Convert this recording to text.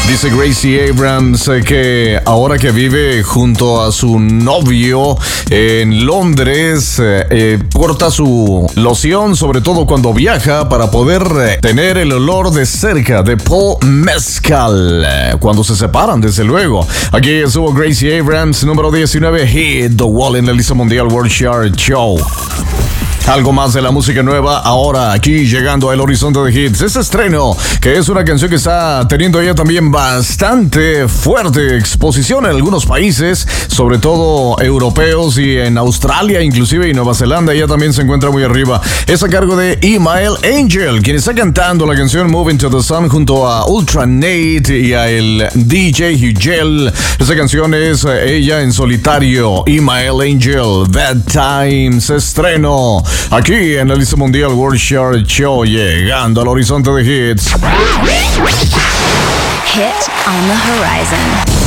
Dice Gracie Abrams que ahora que vive junto a su novio en Londres, porta su loción, sobre todo cuando viaja, para poder tener el olor de cerca de Paul Mescal. Cuando se separan, desde luego. Aquí estuvo Gracie Abrams, número 19, Hit the Wall en la lista mundial World Chart Show. Algo más de la música nueva, ahora aquí llegando al horizonte de hits. Este estreno, que es una canción que está teniendo ya también bastante fuerte exposición en algunos países, sobre todo europeos, y en Australia inclusive, y Nueva Zelanda ya también se encuentra muy arriba. Es a cargo de Email Angel, quien está cantando la canción Moving to the Sun junto a Ultra Nate y a el DJ Hugel. Esta canción es ella en solitario, Email Angel, That Time, se estrenó aquí en la lista mundial World Chart Show, llegando al horizonte de hits. Hit on the horizon.